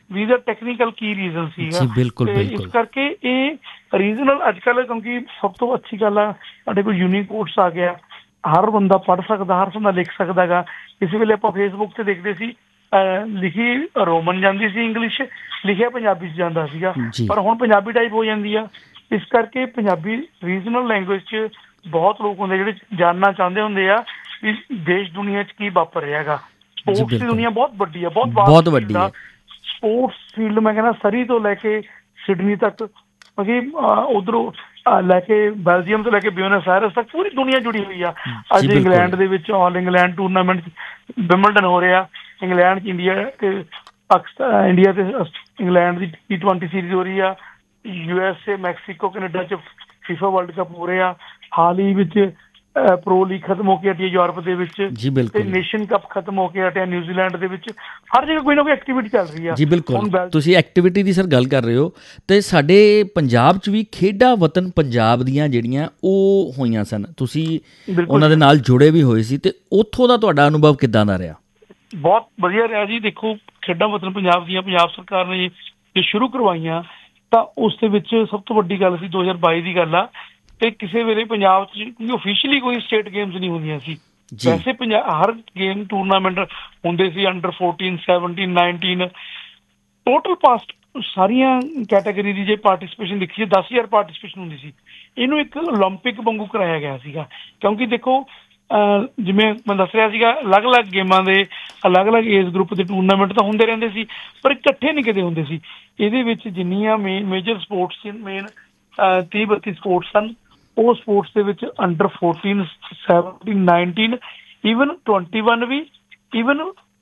ਵੀ ਦਾ technical ਕੀ reason ਸੀਗਾ। ਜੀ ਬਿਲਕੁਲ ਤੇ ਇਸ ਕਰਕੇ ਇਹ ਰੀਜਨਲ ਅੱਜ ਕੱਲ੍ਹ, ਕਿਉਂਕਿ ਸਭ ਤੋਂ ਅੱਛੀ ਗੱਲ ਆ ਸਾਡੇ ਕੋਲ ਯੂਨੀਕੋਡਸ ਆ ਗਿਆ, ਹਰ ਬੰਦਾ ਪੜ੍ਹ ਸਕਦਾ, ਹਰ ਬੰਦਾ ਲਿਖ ਸਕਦਾ ਗਾ। ਕਿਸੇ ਵੇਲੇ ਆਪਾਂ ਫੇਸਬੁੱਕ ਤੇ ਦੇਖਦੇ ਸੀ ਲਿਖੀ ਰੋਮਨ ਜਾਂਦੀ ਸੀ ਇੰਗਲਿਸ਼, ਲਿਖਿਆ ਪੰਜਾਬੀ 'ਚ ਜਾਂਦਾ ਸੀਗਾ, ਪਰ ਹੁਣ ਪੰਜਾਬੀ ਟਾਈਪ ਹੋ ਜਾਂਦੀ ਆ। ਇਸ ਕਰਕੇ ਪੰਜਾਬੀ ਰੀਜਨਲ ਲੈਂਗੁਏਜ 'ਚ ਬਹੁਤ ਲੋਕ ਹੁੰਦੇ ਜਿਹੜੇ ਜਾਣਨਾ ਚਾਹੁੰਦੇ ਹੁੰਦੇ ਆ ਵੀ ਦੇਸ਼ ਦੁਨੀਆ 'ਚ ਕੀ ਵਾਪਰ ਰਿਹਾ ਹੈਗਾ। ਸਪੋਰਟਸ ਦੀ ਦੁਨੀਆ ਬਹੁਤ ਵੱਡੀ ਆ, ਬਹੁਤ ਵੱਡੀ ਆ। ਸਪੋਰਟਸ ਫੀਲਡ ਮੈਂ ਕਹਿੰਦਾ ਸਰੀ ਤੋਂ ਲੈ ਕੇ ਸਿਡਨੀ ਤੱਕ, ਉੱਧਰੋਂ ਲੈ ਕੇ ਬੈਲਜੀਅਮ ਤੋਂ ਲੈ ਕੇ ਬਿਊਨਸ ਆਇਰਸ ਤੱਕ ਪੂਰੀ ਦੁਨੀਆ ਜੁੜੀ ਹੋਈ ਆ। ਅੱਜ ਇੰਗਲੈਂਡ ਦੇ ਵਿੱਚ ਆਲ ਇੰਗਲੈਂਡ ਟੂਰਨਾਮੈਂਟ ਵਿੰਬਲਡਨ ਹੋ ਰਿਹਾ, ਇੰਗਲੈਂਡ 'ਚ ਇੰਡੀਆ ਤੇ ਪਾਕਿਸਤਾਨ, ਇੰਡੀਆ ਤੇ ਇੰਗਲੈਂਡ ਦੀ T20 ਸੀਰੀਜ਼ ਹੋ ਰਹੀ ਆ। USA ਮੈਕਸੀਕੋ ਕੈਨੇਡਾ 'ਚ FIFA ਵਰਲਡ ਕੱਪ ਹੋ ਰਿਹਾ। ਹਾਲ ਹੀ ਵਿੱਚ ਪ੍ਰੋ ਲੀਗ ਖਤਮ ਹੋ ਕੇ ਹਟੀ ਯੂਰਪ ਦੇ ਵਿੱਚ, ਤੇ ਨੇਸ਼ਨ ਕੱਪ ਖਤਮ ਹੋ ਕੇ ਹਟਿਆ ਨਿਊਜ਼ੀਲੈਂਡ ਦੇ ਵਿੱਚ। ਹਰ ਜਗ੍ਹਾ ਕੋਈ ਨਾ ਕੋਈ ਐਕਟੀਵਿਟੀ ਚੱਲ ਰਹੀ ਆ। ਜੀ ਬਿਲਕੁਲ, ਤੁਸੀਂ ਐਕਟੀਵਿਟੀ ਦੀ ਸਰ ਗੱਲ ਕਰ ਰਹੇ ਹੋ, ਤੇ ਸਾਡੇ ਪੰਜਾਬ 'ਚ ਵੀ ਖੇਡਾਂ ਵਤਨ ਪੰਜਾਬ ਦੀਆਂ ਜਿਹੜੀਆਂ ਉਹ ਹੋਈਆਂ ਸਨ, ਤੁਸੀਂ ਉਹਨਾਂ ਦੇ ਨਾਲ ਜੁੜੇ ਵੀ ਹੋਏ ਸੀ, ਤੇ ਉੱਥੋਂ ਦਾ ਤੁਹਾਡਾ ਅਨੁਭਵ ਕਿੱਦਾਂ ਦਾ ਰਿਹਾ? ਬਹੁਤ ਵਧੀਆ ਰਿਹਾ ਜੀ। ਦੇਖੋ, ਖੇਡਾਂ ਵਤਨ ਪੰਜਾਬ ਦੀਆਂ ਪੰਜਾਬ ਸਰਕਾਰ ਨੇ ਜੇ ਸ਼ੁਰੂ ਕਰਵਾਈਆਂ ਤਾਂ ਉਸ ਦੇ ਵਿੱਚ ਸਭ ਤੋਂ ਵੱਡੀ ਗੱਲ ਸੀ 2022 ਦੀ ਗੱਲ ਆ, ਤੇ ਕਿਸੇ ਵੇਲੇ ਪੰਜਾਬ 'ਚ ਓਫੀਸ਼ੀਅਲੀ ਕੋਈ ਸਟੇਟ ਗੇਮਸ ਨਹੀਂ ਹੁੰਦੀਆਂ ਸੀ। ਵੈਸੇ ਹਰ ਗੇਮ ਟੂਰਨਾਮੈਂਟ ਹੁੰਦੇ ਸੀ, ਅੰਡਰ 14, 17, 19 ਟੋਟਲ ਪਾਸਟ ਸਾਰੀਆਂ ਕੈਟਾਗਰੀ ਦੀ ਜੇ ਪਾਰਟੀਸਪੇਸ਼ਨ ਦੇਖੀਏ 10,000 ਪਾਰਟੀਸਪੇਸ਼ਨ ਹੁੰਦੀ ਸੀ। ਇਹਨੂੰ ਇੱਕ ਓਲੰਪਿਕ ਵਾਂਗੂ ਕਰਾਇਆ ਗਿਆ ਸੀਗਾ, ਕਿਉਂਕਿ ਦੇਖੋ ਜਿਵੇਂ ਮੈਂ ਦੱਸ ਰਿਹਾ ਸੀਗਾ, ਅਲੱਗ-ਅਲੱਗ ਗੇਮਾਂ ਦੇ ਅਲੱਗ-ਅਲੱਗ ਏਜ ਗਰੁੱਪ ਦੇ ਟੂਰਨਾਮੈਂਟ ਤਾਂ ਹੁੰਦੇ ਰਹਿੰਦੇ ਸੀ, ਪਰ ਇਕੱਠੇ ਨਹੀਂ ਕਦੇ ਹੁੰਦੇ ਸੀ। ਇਹਦੇ ਵਿੱਚ ਜਿੰਨੀਆਂ ਮੇਜਰ ਸਪੋਰਟਸ ਮੇਨ 30-32 ਸਪੋਰਟਸ ਸਨ, ਉਹ ਸਪੋਰਟਸ ਦੇ ਵਿੱਚ ਅੰਡਰ 14, 17, 19 ਈਵਨ 21 ਵੀ, ਈਵਨ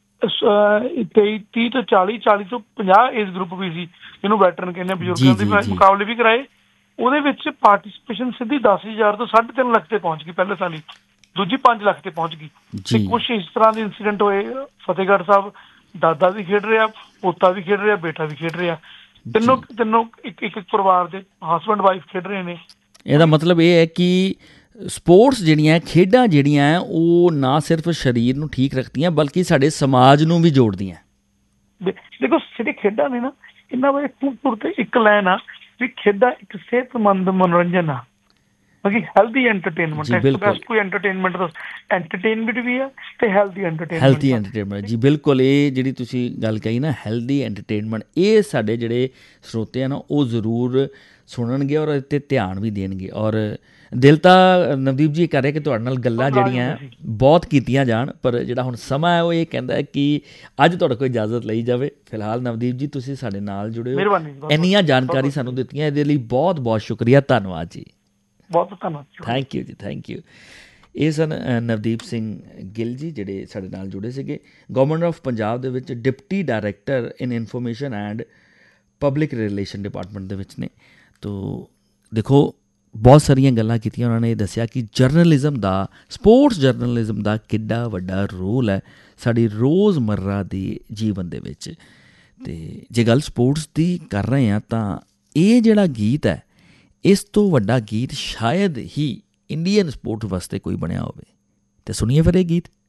30 ਤੋਂ 40, 40 ਤੋਂ 50 ਏਜ ਗਰੁੱਪ ਵੀ ਸੀ, ਜਿਹਨੂੰ ਵੈਟਰਨ ਕਹਿੰਦੇ, ਬਜ਼ੁਰਗਾਂ ਦੇ ਮੁਕਾਬਲੇ ਵੀ ਕਰਾਏ। ਉਹਦੇ ਵਿੱਚ ਪਾਰਟੀਸਪੇਸ਼ਨ ਸਿੱਧੀ 10,000 ਤੋਂ 3.5 ਲੱਖ ਤੇ ਪਹੁੰਚ ਗਈ ਪਹਿਲੇ ਸਾਲ ਹੀ, ਦੂਜੀ 5 ਲੱਖ ਤੇ ਪਹੁੰਚ ਗਈ। ਤੇ ਕੁਛ ਇਸ ਤਰ੍ਹਾਂ ਦੇ ਇੰਸੀਡੈਂਟ ਹੋਏ। ਫਤਿਹਗੜ੍ਹ ਸਾਹਿਬ ਦਾਦਾ ਵੀ ਖੇਡ ਰਿਹਾ, ਪੋਤਾ ਵੀ ਖੇਡ ਰਿਹਾ, ਬੇਟਾ ਵੀ ਖੇਡ ਰਿਹਾ, ਤਿੰਨੋਂ ਇੱਕ ਪਰਿਵਾਰ ਦੇ ਹਸਬੈਂਡ ਵਾਈਫ ਖੇਡ ਰਹੇ ਨੇ। ਇਹਦਾ ਮਤਲਬ ਇਹ ਹੈ ਕਿ ਸਪੋਰਟਸ ਜਿਹੜੀਆਂ ਖੇਡਾਂ ਜਿਹੜੀਆਂ ਉਹ ਨਾ ਸਿਰਫ ਸਰੀਰ ਨੂੰ ਠੀਕ ਰੱਖਦੀਆਂ ਬਲਕਿ ਸਾਡੇ ਸਮਾਜ ਨੂੰ ਵੀ ਜੋੜਦੀਆਂ। ਦੇਖੋ, ਜਿਹੜੀ ਖੇਡਾਂ ਨੇ ਨਾ, ਇਹਨਾਂ ਬਾਰੇ ਟੁਰ ਤੇ ਇੱਕ ਲਾਈਨ ਆ ਵੀ ਖੇਡਾਂ ਇੱਕ ਸਿਹਤਮੰਦ ਮਨੋਰੰਜਨ ਆ, ਹੈਲਦੀ ਐਂਟਰਟੇਨਮੈਂਟ। ਕੋਈ ਐਂਟਰਟੇਨਮੈਂਟ ਵੀ ਆ ਤੇ ਹੈਲਦੀ ਐਂਟਰਟੇਨਮੈਂਟ। ਜੀ ਬਿਲਕੁਲ, ਇਹ ਜਿਹੜੀ ਤੁਸੀਂ ਗੱਲ ਕਹੀ ਨਾ ਹੈਲਦੀ ਐਂਟਰਟੇਨਮੈਂਟ, ਇਹ ਸਾਡੇ ਜਿਹੜੇ ਸਰੋਤੇ ਆ ਨਾ ਉਹ ਜ਼ਰੂਰ ਸੁਣਨਗੇ ਔਰ ਇਹ 'ਤੇ ਧਿਆਨ ਵੀ ਦੇਣਗੇ। ਔਰ ਦਿਲ ਤਾਂ ਨਵਦੀਪ ਜੀ ਕਰ ਰਿਹਾ ਕਿ ਤੁਹਾਡੇ ਨਾਲ ਗੱਲਾਂ ਜਿਹੜੀਆਂ ਬਹੁਤ ਕੀਤੀਆਂ ਜਾਣ, ਪਰ ਜਿਹੜਾ ਹੁਣ ਸਮਾਂ ਹੈ ਉਹ ਇਹ ਕਹਿੰਦਾ ਕਿ ਅੱਜ ਤੁਹਾਡੇ ਕੋਲ ਇਜਾਜ਼ਤ ਲਈ ਜਾਵੇ। ਫਿਲਹਾਲ ਨਵਦੀਪ ਜੀ ਤੁਸੀਂ ਸਾਡੇ ਨਾਲ ਜੁੜੇ ਹੋ, ਇੰਨੀਆਂ ਜਾਣਕਾਰੀ ਸਾਨੂੰ ਦਿੱਤੀਆਂ, ਇਹਦੇ ਲਈ ਬਹੁਤ ਬਹੁਤ ਸ਼ੁਕਰੀਆ, ਧੰਨਵਾਦ ਜੀ। ਬਹੁਤ ਧੰਨਵਾਦ, ਥੈਂਕ ਯੂ ਜੀ, ਥੈਂਕ ਯੂ। ਇਹ ਸਨ ਨਵਦੀਪ ਸਿੰਘ ਗਿੱਲ ਜੀ, ਜਿਹੜੇ ਸਾਡੇ ਨਾਲ ਜੁੜੇ ਸੀਗੇ। ਗਵਰਨਮੈਂਟ ਆਫ ਪੰਜਾਬ ਦੇ ਵਿੱਚ deputy director in information and public relation department ਦੇ ਵਿੱਚ ਨੇ। ਤੋ ਦੇਖੋ, ਬਹੁਤ ਸਾਰੀਆਂ ਗੱਲਾਂ ਕੀਤੀਆਂ ਉਹਨਾਂ ਨੇ। ਇਹ ਦੱਸਿਆ ਕਿ ਜਰਨਲਿਜ਼ਮ ਦਾ, ਸਪੋਰਟਸ ਜਰਨਲਿਜ਼ਮ ਦਾ ਕਿੱਡਾ ਵੱਡਾ ਰੋਲ ਹੈ ਸਾਡੀ ਰੋਜ਼ਮर्रा ਦੇ ਜੀਵਨ ਦੇ ਵਿੱਚ। ਅਤੇ ਜੇ ਗੱਲ ਸਪੋਰਟਸ ਦੀ ਕਰ ਰਹੇ ਹਾਂ ਤਾਂ ਇਹ ਜਿਹੜਾ ਗੀਤ ਹੈ, ਇਸ ਤੋਂ ਵੱਡਾ ਗੀਤ ਸ਼ਾਇਦ ਹੀ ਇੰਡੀਅਨ ਸਪੋਰਟ ਵਾਸਤੇ ਕੋਈ ਬਣਿਆ ਹੋਵੇ। ਅਤੇ ਸੁਣੀਏ ਫਿਰ ਇਹ ਗੀਤ।